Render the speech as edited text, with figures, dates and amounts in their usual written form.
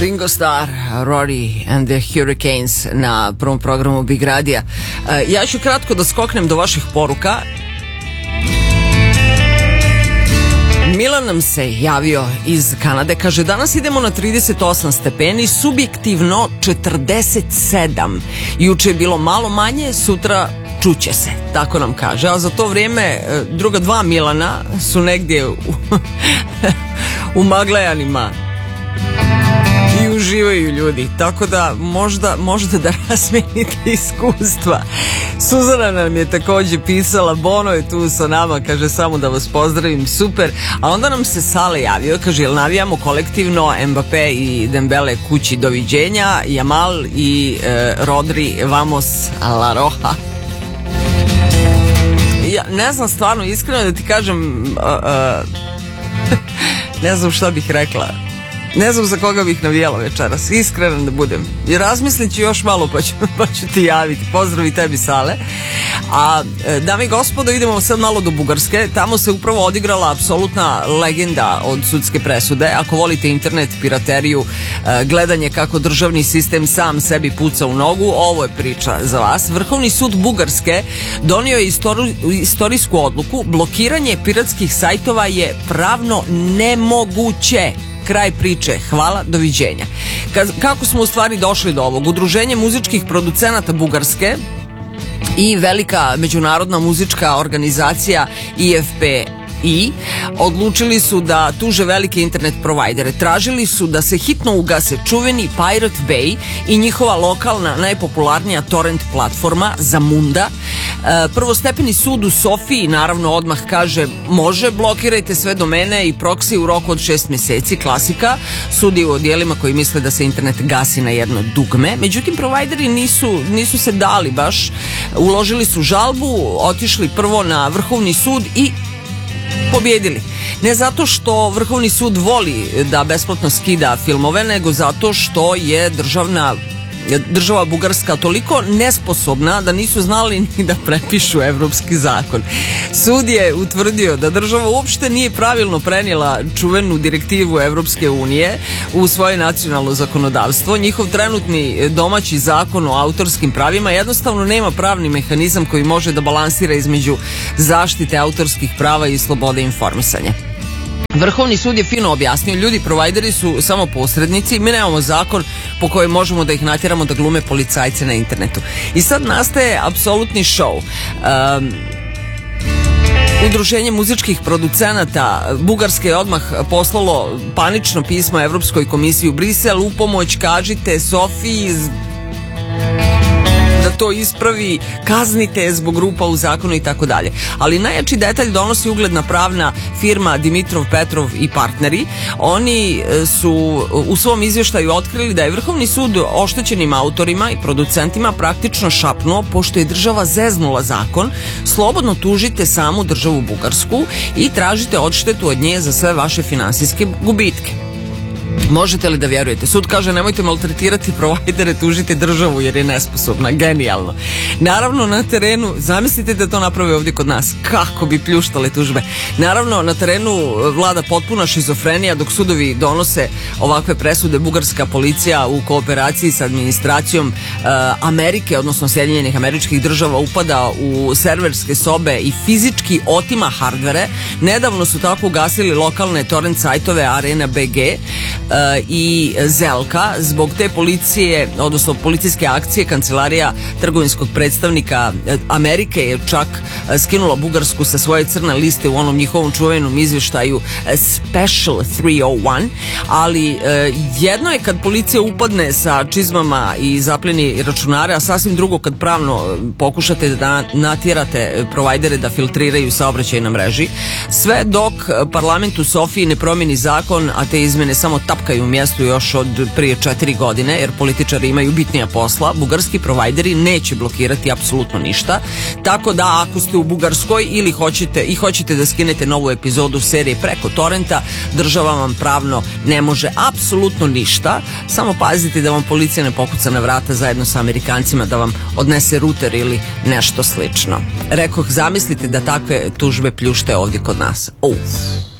Ringo Starr, Rory and the Hurricanes na prvom programu Big Radija. Ja ću kratko da skoknem do vaših poruka. Milan nam se javio iz Kanade, kaže danas idemo na 38 stepeni, subjektivno 47. Juče je bilo malo manje, sutra čuće se, tako nam kaže. A za to vrijeme druga dva Milana su negdje u Maglejanima i uživaju ljudi, tako da možda možete da razmijenite iskustva. Suzana nam je također pisala, Bono je tu sa nama, kaže samo da vas pozdravim, super. A onda nam se Sale javio, kaže jel navijamo kolektivno Mbappé i Dembele kući doviđenja, Jamal i Rodri vamos la roja. Ja ne znam stvarno, iskreno da ti kažem, ne znam šta bih rekla. Ne znam za koga bih navijala večeras, iskreno da budem. I razmislit ću još malo pa ću ti javiti. Pozdrav i tebi, Sale. A dame i gospodo, idemo sad malo do Bugarske. Tamo se upravo odigrala apsolutna legenda od sudske presude. Ako volite internet, pirateriju, gledanje kako državni sistem sam sebi puca u nogu, ovo je priča za vas. Vrhovni sud Bugarske donio je istorijsku odluku. Blokiranje piratskih sajtova je pravno nemoguće. Kraj priče, hvala, doviđenja. Kako smo u stvari došli do ovog? Udruženje muzičkih producenata Bugarske i velika međunarodna muzička organizacija IFPI odlučili su da tuže velike internet provajdere. Tražili su da se hitno ugase čuveni Pirate Bay i njihova lokalna najpopularnija torrent platforma Zamunda. Prvostepeni sud u Sofiji naravno odmah kaže može, blokirajte sve domene i proksi u roku od 6 mjeseci, klasika. Sudi u odijelima koji misle da se internet gasi na jedno dugme. Međutim, provajderi nisu se dali baš. Uložili su žalbu, otišli prvo na Vrhovni sud i pobjedili. Ne zato što Vrhovni sud voli da besplatno skida filmove, nego zato što je država Bugarska toliko nesposobna da nisu znali ni da prepišu evropski zakon. Sud je utvrdio da država uopšte nije pravilno prenijela čuvenu direktivu Evropske unije u svoje nacionalno zakonodavstvo. Njihov trenutni domaći zakon o autorskim pravima jednostavno nema pravni mehanizam koji može da balansira između zaštite autorskih prava i slobode informisanja. Vrhovni sud je fino objasnio, ljudi, provajderi su samo posrednici, mi nemamo zakon po kojem možemo da ih natjeramo da glume policajce na internetu. I sad nastaje apsolutni show. Udruženje muzičkih producenata Bugarske je odmah poslalo panično pismo Evropskoj komisiji u Brisel, u pomoć, kažite Sofiji da to ispravi, kaznite zbog rupa u zakonu i tako dalje. Ali najjači detalj donosi ugledna pravna firma Dimitrov, Petrov i partneri. Oni su u svom izvještaju otkrili da je Vrhovni sud oštećenim autorima i producentima praktično šapnuo, pošto je država zeznula zakon, slobodno tužite samu državu Bugarsku i tražite odštetu od nje za sve vaše finansijske gubitke. Možete li da vjerujete? Sud kaže nemojte maltretirati provajdere, tužite državu jer je nesposobna. Genijalno. Naravno na terenu, zamislite da to naprave ovdje kod nas, kako bi pljuštale tužbe. Naravno na terenu vlada potpuna šizofrenija dok sudovi donose ovakve presude. Bugarska policija u kooperaciji sa administracijom Amerike, odnosno Sjedinjenih Američkih Država, upada u serverske sobe i fizički otima hardvere. Nedavno su tako ugasili lokalne torrent sajtove Arena BG i Zelka. Zbog te policije, odnosno policijske akcije, kancelarija trgovinskog predstavnika Amerike je čak skinula Bugarsku sa svoje crne liste u onom njihovom čuvenom izvještaju Special 301, ali jedno je kad policija upadne sa čizmama i zapljeni računare, a sasvim drugo kad pravno pokušate da natjerate provajdere da filtriraju saobraćaj na mreži. Sve dok parlament u Sofiji ne promijeni zakon, a te izmene samo tapkaju u mjestu još od prije 4 godine, jer političari imaju bitnija posla, bugarski provajderi neće blokirati apsolutno ništa. Tako da ako ste u Bugarskoj ili hoćete da skinete novu epizodu serije preko torrenta, država vam pravno ne može apsolutno ništa. Samo pazite da vam policija ne pokuca na vrata zajedno sa Amerikancima da vam odnese ruter ili nešto slično. Rekoh, zamislite da takve tužbe pljušte ovdje kod nas.